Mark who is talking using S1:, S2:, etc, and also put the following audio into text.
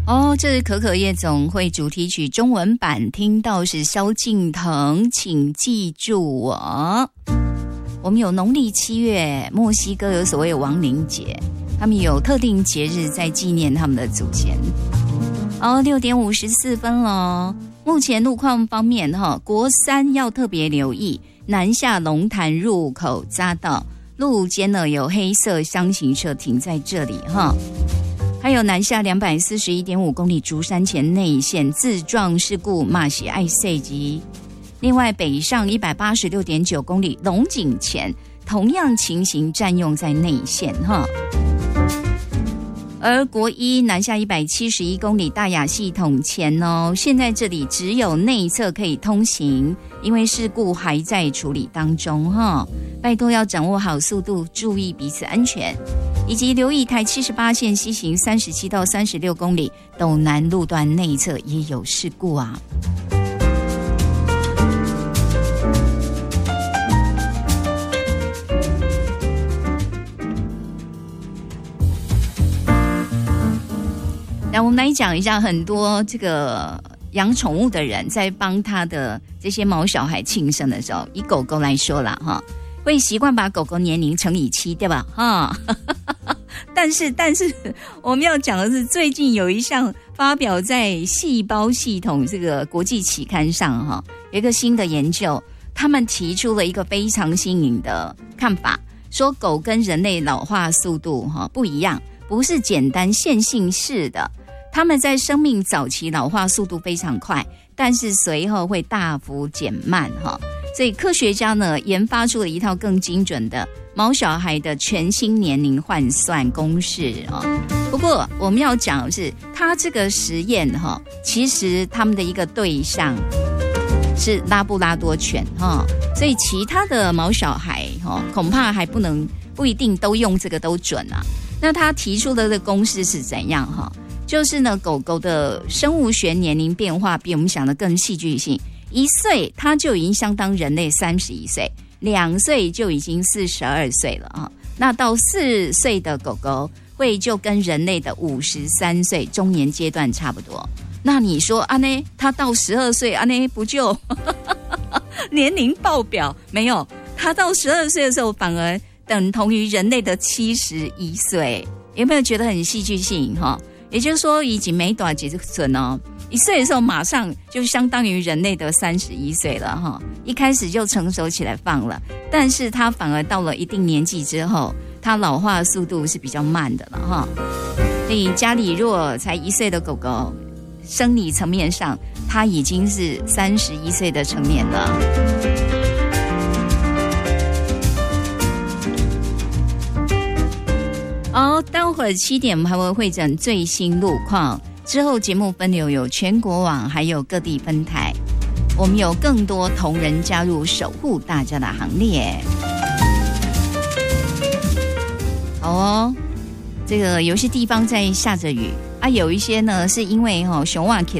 S1: 哦，这是可可夜总会主题曲中文版，听到是萧敬腾，请记住我。我们有农历7月，墨西哥有所谓亡灵节，他们有特定节日在纪念他们的祖先。6点54分了。目前路况方面国三要特别留意南下龙潭入口匝道路肩呢有黑色箱型车停在这里还有南下241.5公里竹山前内线自撞事故马西爱塞及，另外北上186.9公里龙井前同样情形占用在内线而国一南下171公里大雅系统前现在这里只有内侧可以通行，因为事故还在处理当中拜托要掌握好速度，注意彼此安全，以及留意台78线西行37到36公里斗南路段内侧也有事故啊。那我们来讲一下，很多这个养宠物的人在帮他的这些毛小孩庆生的时候，以狗狗来说啦会习惯把狗狗年龄乘以7，对吧但是我们要讲的是，最近有一项发表在细胞系统这个国际期刊上有一个新的研究，他们提出了一个非常新颖的看法，说狗跟人类老化速度不一样，不是简单线性式的，他们在生命早期老化速度非常快，但是随后会大幅减慢所以科学家呢研发出了一套更精准的毛小孩的全新年龄换算公式不过我们要讲的是，他这个实验其实他们的一个对象是拉布拉多犬所以其他的毛小孩恐怕还不一定都用这个都准啊。那他提出的这个公式是怎样就是呢，狗狗的生物学年龄变化比我们想的更戏剧性，1岁它就已经相当人类31岁，2岁就已经42岁了那到4岁的狗狗会就跟人类的53岁中年阶段差不多。那你说它到12岁不就年龄爆表？没有，它到12岁的时候反而等同于人类的71岁，有没有觉得很戏剧性也就是说，已经没多少几准1岁的时候马上就相当于人类的31岁了一开始就成熟起来放了，但是它反而到了一定年纪之后，它老化的速度是比较慢的了所以家里如果才1岁的狗狗，生理层面上它已经是31岁的成年了。待会儿7点我们还会汇整最新路况，之后节目分流有全国网还有各地分台，我们有更多同仁加入守护大家的行列。这个有些地方在下着雨有一些呢是因为熊蛙